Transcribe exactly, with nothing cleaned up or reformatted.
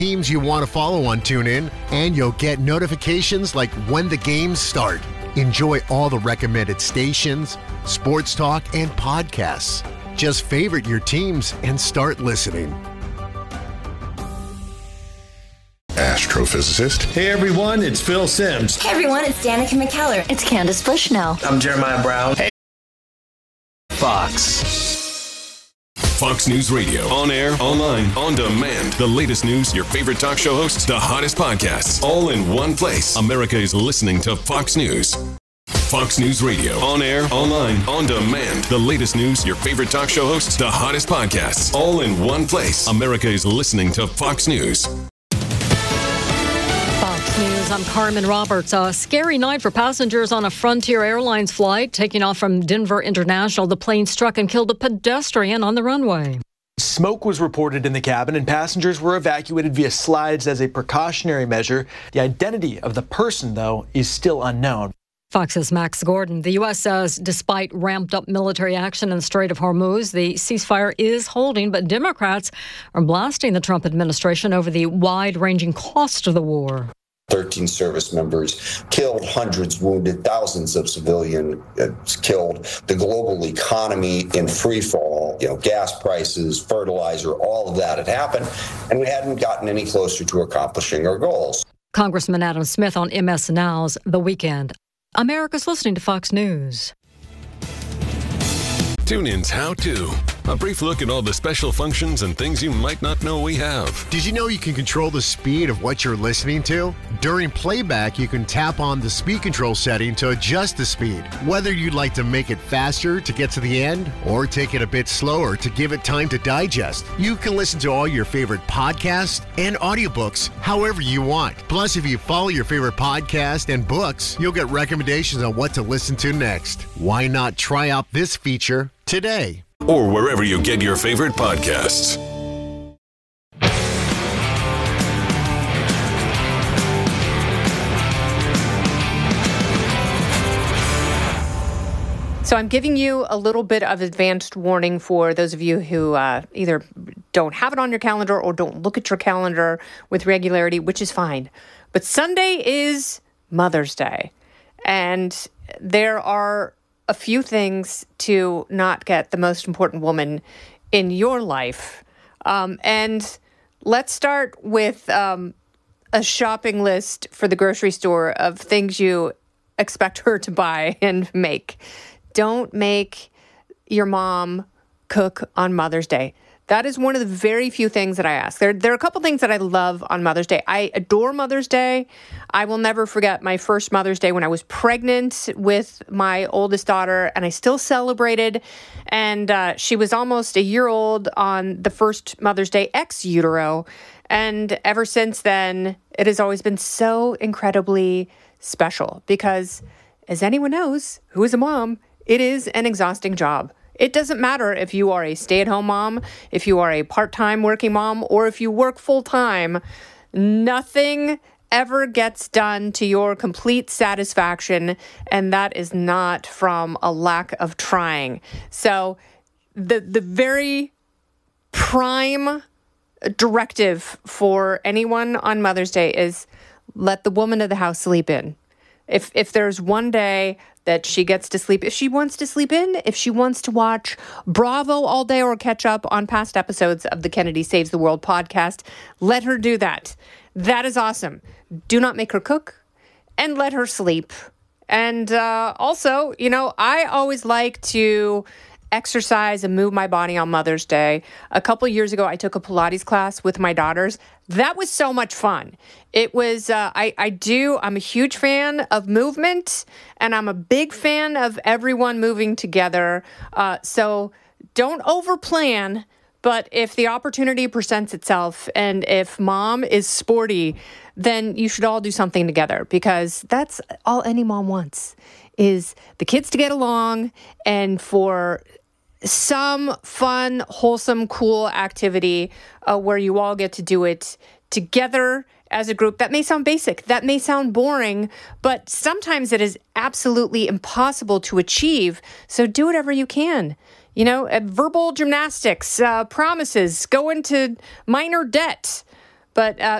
Teams you want to follow on TuneIn, and you'll get notifications like when the games start. Enjoy all the recommended stations, sports talk, and podcasts. Just favorite your teams and start listening. Astrophysicist. Hey everyone, it's Phil Simms. Hey everyone, it's Danica McKellar. It's Candace Bushnell. I'm Jeremiah Brown. Hey. Fox. Fox News Radio. On air, online, on demand. The latest news, your favorite talk show hosts, the hottest podcasts, all in one place. America is listening to Fox News. Fox News Radio. On air, online, on demand. The latest news, your favorite talk show hosts, the hottest podcasts, all in one place. America is listening to Fox News. Fox News, I'm Carmen Roberts. A scary night for passengers on a Frontier Airlines flight taking off from Denver International. The plane struck and killed a pedestrian on the runway. Smoke was reported in the cabin and passengers were evacuated via slides as a precautionary measure. The identity of the person, though, is still unknown. Fox's Max Gordon. The U S says despite ramped up military action in the Strait of Hormuz, the ceasefire is holding, but Democrats are blasting the Trump administration over the wide-ranging cost of the war. thirteen service members killed, hundreds wounded, thousands of civilians killed, the global economy in free fall, you know, gas prices, fertilizer, all of that had happened, and we hadn't gotten any closer to accomplishing our goals. Congressman Adam Smith on M S Now's The Weekend. America's listening to Fox News. TuneIn's How To. A brief look at all the special functions and things you might not know we have. Did you know you can control the speed of what you're listening to? During playback, you can tap on the speed control setting to adjust the speed. Whether you'd like to make it faster to get to the end or take it a bit slower to give it time to digest, you can listen to all your favorite podcasts and audiobooks however you want. Plus, if you follow your favorite podcast and books, you'll get recommendations on what to listen to next. Why not try out this feature today? Or wherever you get your favorite podcasts. So I'm giving you a little bit of advanced warning for those of you who uh, either don't have it on your calendar or don't look at your calendar with regularity, which is fine. But Sunday is Mother's Day, and there are a few things to not get the most important woman in your life. Um, and let's start with um, a shopping list for the grocery store of things you expect her to buy and make. Don't make your mom cook on Mother's Day. That is one of the very few things that I ask. There, there are a couple things that I love on Mother's Day. I adore Mother's Day. I will never forget my first Mother's Day when I was pregnant with my oldest daughter, and I still celebrated. And uh, she was almost a year old on the first Mother's Day ex utero. And ever since then, it has always been so incredibly special because, as anyone knows who is a mom, it is an exhausting job. It doesn't matter if you are a stay-at-home mom, if you are a part-time working mom, or if you work full-time. Nothing ever gets done to your complete satisfaction, and that is not from a lack of trying. So the the very prime directive for anyone on Mother's Day is let the woman of the house sleep in. If if there's one day that she gets to sleep, if she wants to sleep in, if she wants to watch Bravo all day or catch up on past episodes of the Kennedy Saves the World podcast, let her do that. That is awesome. Do not make her cook and let her sleep. And uh, also, you know, I always like to exercise and move my body on Mother's Day. A couple years ago, I took a Pilates class with my daughters. That was so much fun. It was, uh, I, I do, I'm a huge fan of movement, and I'm a big fan of everyone moving together. Uh, so don't overplan, but if the opportunity presents itself, and if mom is sporty, then you should all do something together, because that's all any mom wants, is the kids to get along and for some fun, wholesome, cool activity uh, where you all get to do it together as a group. That may sound basic, that may sound boring, but sometimes it is absolutely impossible to achieve. So do whatever you can. You know, uh, verbal gymnastics, uh, promises, go into minor debt. But uh,